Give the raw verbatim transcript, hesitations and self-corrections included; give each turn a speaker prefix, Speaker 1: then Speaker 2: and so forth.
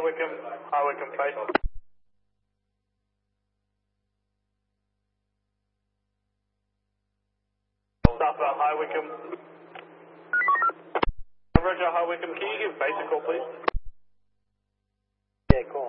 Speaker 1: Wickham, High Wickham face. South at High Wickham. Roger, High Wickham, can you give base a call, please?
Speaker 2: Yeah, cool.